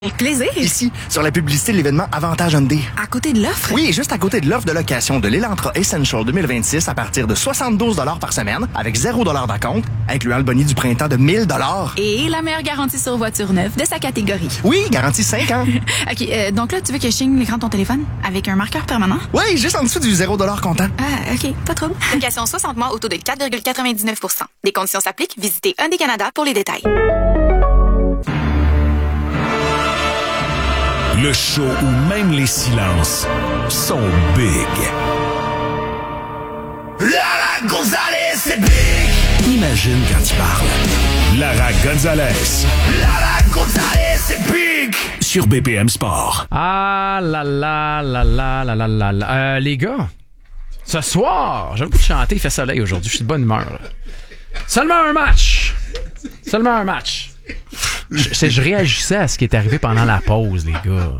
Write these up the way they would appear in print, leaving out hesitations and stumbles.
Avec plaisir. Ici, sur la publicité de l'événement Avantage Hyundai. À côté de l'offre? Oui, juste à côté de l'offre de location de l'Elantra Essential 2026 à partir de 72 $ par semaine, avec 0 $ d'acompte, incluant le boni du printemps de 1 000 $. Et la meilleure garantie sur voiture neuve de sa catégorie. Oui, garantie 5 ans. OK, donc là, tu veux que je signe l'écran de ton téléphone avec un marqueur permanent? Oui, juste en dessous du 0 $ comptant. Ah, OK, pas trop. Location 60 mois au taux de 4,99 %. Des conditions s'appliquent. Visitez Hyundai Canada pour les détails. Le show où même les silences sont big. Lara Gonzalez, c'est big! Imagine quand il parle. Lara Gonzalez. Lara Gonzalez, c'est big! Sur BPM Sport. Ah là là là là là là là là. Les gars, ce soir, j'ai le goût de chanter, il fait soleil aujourd'hui, je suis de bonne humeur. Là. Seulement un match. Je réagissais à ce qui est arrivé pendant la pause, les gars.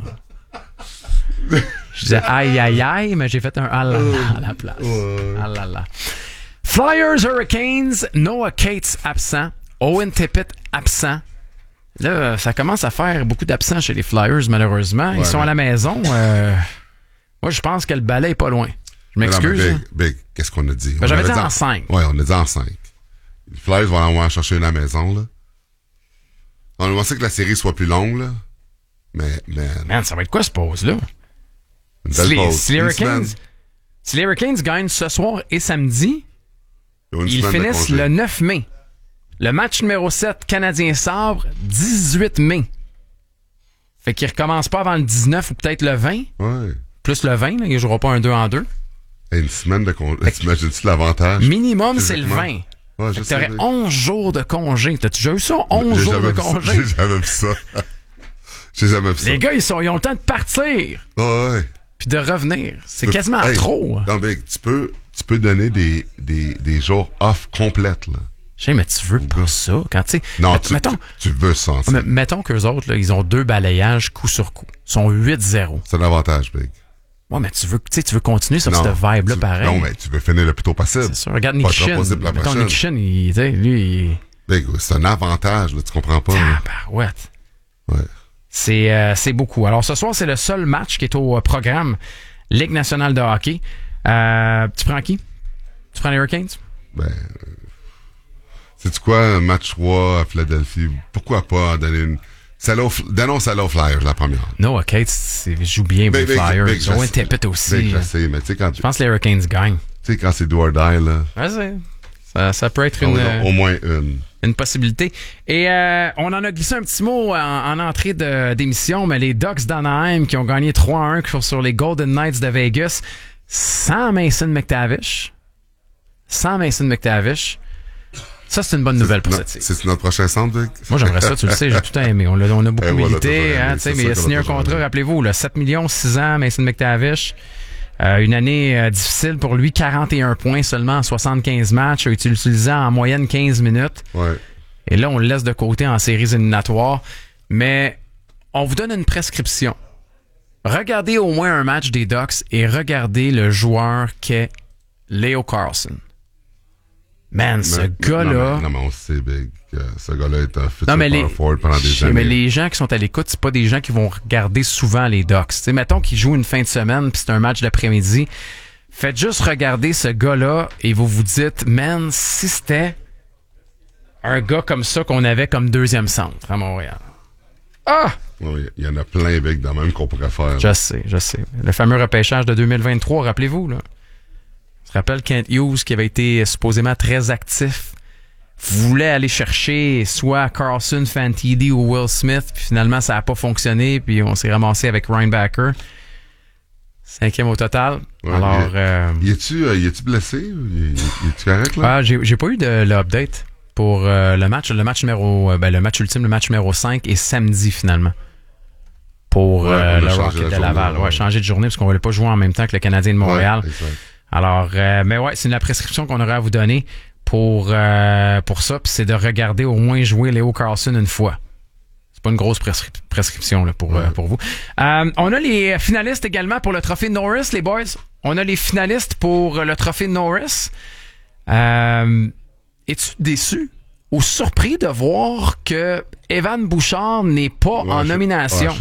Je disais aïe aïe aïe, mais j'ai fait un ah là là à la place. Ah là là. Flyers Hurricanes, Noah Cates absent, Owen Tippett absent. Là, ça commence à faire beaucoup d'absents chez les Flyers, malheureusement. Ils sont à la maison. Moi, je pense que le balai est pas loin. Je m'excuse. Big, qu'est-ce qu'on a dit? Ben, j'avais dit en 5. Ouais, on a dit en 5. Les Flyers vont aller chercher une à la maison, là. On va que la série soit plus longue, là. Mais. Man, ça va être quoi, cette pause-là? Une belle pause. Si les Hurricanes gagnent ce soir et samedi, ils finissent le 9 mai. Le match numéro 7, Canadien-Sabre, 18 mai. Fait qu'ils recommencent pas avant le 19 ou peut-être le 20. Ouais. Plus le 20, là, ils joueront pas un 2 en 2. Et une semaine de congé. T'imagines-tu l'avantage? Minimum, c'est le 20. Ouais, t'aurais 11 jours de congé. T'as-tu déjà eu ça? 11 jours de congé? J'ai jamais vu ça. Les gars, ils ont le temps de partir. Ouais. Puis de revenir. C'est quasiment trop. Non, mais tu peux donner des jours off complètes, là. Je sais, mais tu veux pas ça. Quand, non, mettons, tu veux ça. Mettons qu'eux autres, là, ils ont 2 balayages coup sur coup. Ils sont 8-0. C'est un avantage, Big. Ouais, mais tu veux continuer sur cette vibe-là, pareil. Non, mais tu veux finir le plus tôt possible. C'est sûr. Regarde Nick Shin. Mettons, Nick Shin, lui... Big, c'est un avantage, là, tu comprends pas. Ouais. C'est beaucoup. Alors, ce soir, c'est le seul match qui est au programme Ligue nationale de hockey. Tu prends qui? Tu prends les Hurricanes? Sais-tu quoi? Un match 3 à Philadelphie. Pourquoi pas donner une... Donnons celle aux Flyers, la première. Noah Cates joue bien pour les Flyers. Ils ont un Tippett aussi. Je sais, mais tu sais, quand... Je pense que les Hurricanes gagnent. Tu sais, quand c'est do or die, là... Ouais, ça peut être au moins une possibilité. Et on en a glissé un petit mot en entrée d'émission, mais les Ducks d'Anaheim qui ont gagné 3-1 sur les Golden Knights de Vegas sans Mason McTavish. Ça, c'est une bonne nouvelle pour cette série. C'est notre prochain centre, Vic? Moi, j'aimerais ça, tu le sais, j'ai tout aimé. On a beaucoup milité, mais il a signé un contrat, rappelez-vous, là, 7 millions, 6 ans, Mason McTavish. Une année difficile pour lui, 41 points seulement en 75 matchs, utilisant en moyenne 15 minutes. Ouais. Et là, on le laisse de côté en séries éliminatoires. Mais on vous donne une prescription. Regardez au moins un match des Ducks et regardez le joueur qu'est Leo Carlsson. Man, ce gars-là... Non, mais on sait, Big, que ce gars-là est un futur power forward pendant des années. Mais les gens qui sont à l'écoute, c'est pas des gens qui vont regarder souvent les Ducks. T'sais, mettons qu'ils jouent une fin de semaine puis c'est un match d'après-midi. Faites juste regarder ce gars-là et vous vous dites, man, si c'était un gars comme ça qu'on avait comme deuxième centre à Montréal. Ah! Oui, il y en a plein, Big, dans même qu'on pourrait faire. Je sais. Le fameux repêchage de 2023, rappelez-vous, là. Je rappelle Kent Hughes, qui avait été supposément très actif, voulait aller chercher soit Carlson, Fantilli ou Will Smith, puis finalement, ça n'a pas fonctionné, puis on s'est ramassé avec Reinbacker. 5e au total. Ouais, alors, y est-tu blessé? Y est-tu correct, là? J'ai pas eu de l'update pour le match. Le match ultime, le match numéro 5 est samedi, finalement. Pour le Rocket de Laval. Changer de journée, parce qu'on ne voulait pas jouer en même temps que le Canadien de Montréal. Alors, mais c'est la prescription qu'on aurait à vous donner pour ça, puis c'est de regarder au moins jouer Leo Carlsson une fois. C'est pas une grosse prescription là, pour vous. On a les finalistes également pour le trophée Norris, les boys. On a les finalistes pour le trophée Norris. Es-tu déçu ou surpris de voir que Evan Bouchard n'est pas en nomination.